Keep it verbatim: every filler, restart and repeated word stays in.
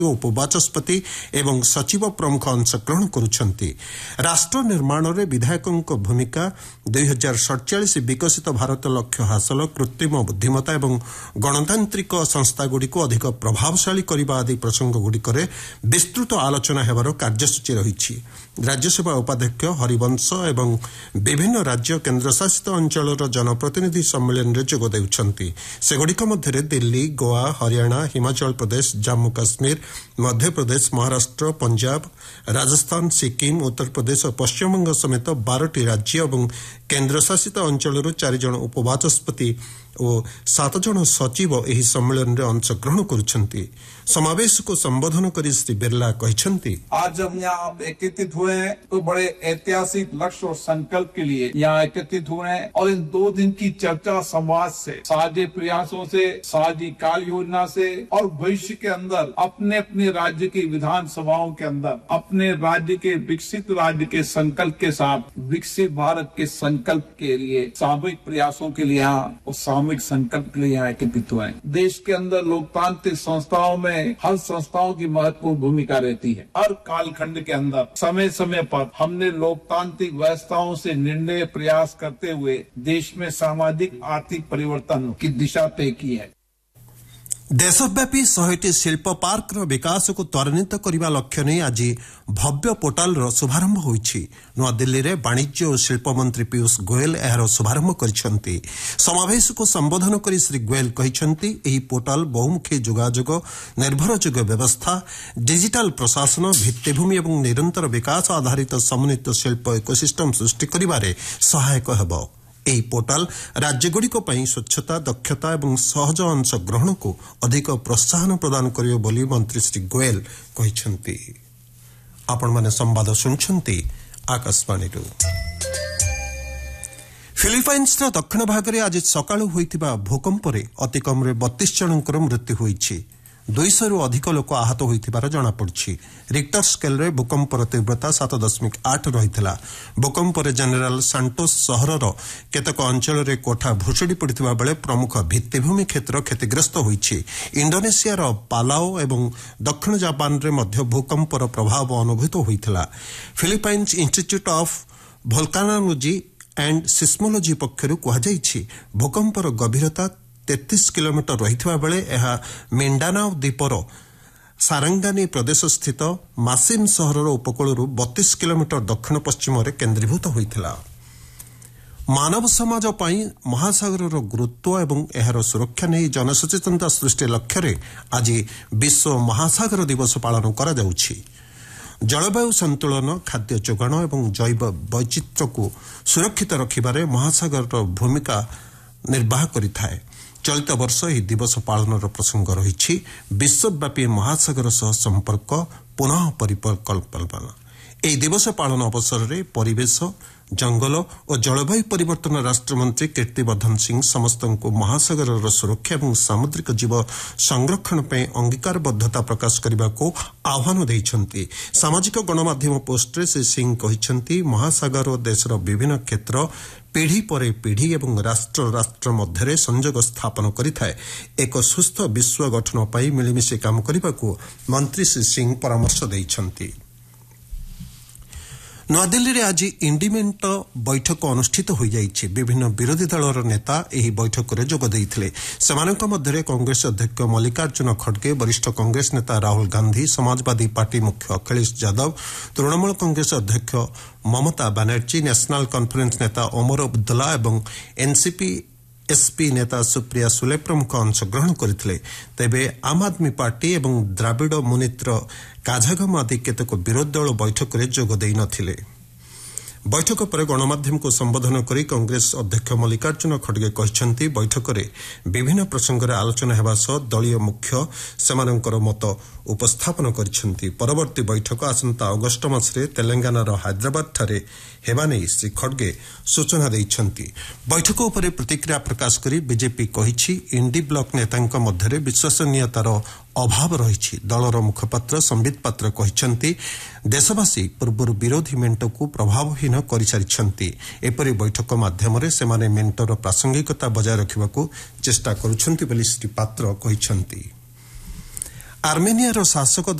उपवाचस्पति एवं सचिव प्रमुख अंशग्रहण करुछंती। राष्ट्र निर्माण में विधायकों भूमिका दुई हजार सड़चाश विकसित भारत लक्ष्य हासिल कृत्रिम बुद्धिमत्ता एवं गणतांत्रिक संस्थागुड़िक अधिक प्रभावशाली करने आदि प्रसंगगुड़िक विस्तृत आलोचना हेबार कार्यसूची रही। राज्यसभा उपाध्यक्ष हरिवंश एवं विभिन्न राज्य केन्द्रशासित अंचल जनप्रतिनिधि सम्मेलन में जोग देउछंती। सेगुड़िक मध्य दिल्ली, गोवा, हरियाणा, हिमाचल प्रदेश, जम्मू काश्मीर, मध्य प्रदेश, महाराष्ट्र, पंजाब, राजस्थान, सिक्किम, उत्तर प्रदेश और पश्चिमबंग समेत बारटी राज्य और केन्द्रशासित अंचल चार जन उपवाचस्पति और सात जन सचिव एही सम्मेलन में अंशग्रहण करुछंती। समावेश को संबोधन कर श्री बिरला कहछंती, आज हम यहाँ एकत्रित हुए हैं तो बड़े ऐतिहासिक लक्ष्य और संकल्प के लिए यहाँ एकत्रित हुए हैं और इन दो दिन की चर्चा संवाद से, साझे प्रयासों से, साझी कार्य योजना से और भविष्य के अंदर अपने अपने राज्य की विधानसभाओं के अंदर अपने राज्य के विकसित राज्य के संकल्प के साथ विकसित भारत के संकल्प के लिए सामूहिक प्रयासों के लिए यहाँ और सामूहिक संकल्प के लिए यहाँ एकत्रित हुए हैं। देश के अंदर लोकतांत्रिक संस्थाओं में हर संस्थाओं की महत्वपूर्ण भूमिका रहती है। हर कालखंड के अंदर समय समय पर हमने लोकतांत्रिक व्यवस्थाओं से निर्णय प्रयास करते हुए देश में सामाजिक आर्थिक परिवर्तन की दिशा तय की है। देशव्यापी शहेटी शिल्प पार्क विकास को त्वरान्वित करने लक्ष्य नहीं आज भव्य पोर्टाल शुभारंभ होईछि। नवा दिल्ली में वाणिज्य और शिल्प मंत्री पीयूष गोयल यार शुभारंभ करिसेंती। समावेश को संबोधन कर श्री गोयल कहिसेंती एही पोर्टाल बहुमुखी जोगाजोग, निर्भरयोग्य व्यवस्था, डिजिटल प्रशासन, भित्तिभूमि और निरंतर विकास आधारित समन्वित शिल्प इकोसिस्टम सृष्टि करिबारे सहायक हेबो। ଏହି पोर्टाल राज्यगुड़िक स्वच्छता, दक्षता और सहज अंशग्रहण को अधिक प्रोत्साहन प्रदान करियो बोली मंत्री श्री गोयल कहिसेंती। आपण माने संवाद सुनछंती आकाशवाणी। फिलिपाइन्स दक्षिण भाग में आज सकाळु होइतिबा भूकंप रे अति कम रे बत्तीस जनकर मृत्यु होइछि। दुईश रु अधिक लोक आहत होइतिबार जଣାपड़ी। रिक्टर स्केल रे भूकंपर तीव्रता सात दशमिक आठ रही। भूकंप जेनेराल सांटोस सहरर केतक अंचल रे कोठा भुशुड़ी पड़ता बेले प्रमुख भित्तिभूमि क्षेत्र क्षतिग्रस्त होइछि। इंडोनेशियार पालाओ एवं दक्षिण जापान रे मध्य भूकंपर प्रभाव अनुभूत होइथिला। Philippines institute of वोल्कानोलॉजी and seismology पक्षरु कहुଯାଇଛି भूकंपर गभीरता तैंतीस किलोमीटर रही बेले यह मिंडानाओ द्वीपर सारंगानी प्रदेश स्थित मासिम सहरर उपकूल बत्तीस किलोमीटर दक्षिण पश्चिम में केन्द्रीभूत होता। मानव समाज पई महासागर गुरुत्व एवं एहार सुरक्षा नहीं जनसचेतनता सृष्टि लक्ष्य आज विश्व महासागर दिवस पालन करा जाउछि। जलवायु संतुलन, खाद्य जोगाण और जैव वैचित्र्य को सुरक्षित रखिबारे महासागर भूमिका निर्वाह करिथाए। चलित वर्ष यह दिवस पालन प्रसंग रही विश्वव्यापी महासागर सह संपर्क पुनः परिकल्पना। यह दिवस पालन अवसर में परिवेश, जंगल और जलवायु परिवर्तन राष्ट्रमंत्री कीर्तिवर्धन सिंह समस्त को महासागर सुरक्षा और सामुद्रिक जीव संरक्षण पर अंगीकारबद्धता प्रकाश करने को आह्वान देइछंती। सामाजिक गणमाध्यम पोस्टरे श्री सिंह कहिछंती महासागर देशर विभिन्न क्षेत्र पीढ़ी पर पीढ़ी और राष्ट्र राष्ट्र मध्य संजोग स्थापन करिथाए। एक सुस्थ विश्व गठन पाई मिलिमिशि काम करने को मंत्री श्री सिंह परामर्श देइछंती। नवादिल्ली में आज इंडिमेंट बैठक अनुष्ठित हो जाइछि। विभिन्न विरोधी दलर नेता एही बैठक में जोग देइथिले। सेमानक मध्य कांग्रेस अध्यक्ष मल्लिकार्जुन खड़गे, वरिष्ठ कांग्रेस नेता राहुल गांधी, समाजवादी पार्टी मुख्य अखिलेश यादव, तृणमूल कांग्रेस अध्यक्ष ममता बनर्जी, नेशनल कॉन्फ्रेंस नेता ओमर अब्दुल्ला और एनसीपी एसपी नेता सुप्रिया सुले प्रमुख अंशग्रहण करथिले। तेबे आम आदमी पार्टी और द्राविड़ मुनेत्र काझागम आदि केतक विरोधी दल बैठक में जोग देई नथिले। बैठक पर गणमाध्यम को संबोधन करी कांग्रेस अध्यक्ष मल्लिकार्जुन खड़गे कहते बैठक में विभिन्न प्रसंग में आलोचना होगा सह दलीय मुख्य सेमानंकर मत उपस्थापन करिसेंती। परवर्ती बैठक आसंता अगस्ट मासरे तेलंगानार हैदराबाद ठारे हेबा नै श्री खड़गे सूचना दैछंती। बैठक उपर प्रतिक्रिया प्रकाश करी बीजेपी कहिछि इंडी ब्लॉक नेतांक मध्यरे विश्वसनीयतार अभाव रही। दलर मुखपात्र संबित पात्र कहिसेंती देशवासी पूर्व विरोधी मेंट को प्रभावहीन कर सारी। एपरी बैठक माध्यम से मेंटर प्रासंगिकता बजाय रखा चेष्टा करुछंती बोली श्री पात्र कहिसेंती। ଆର୍ମେନିଆର ଶାସକ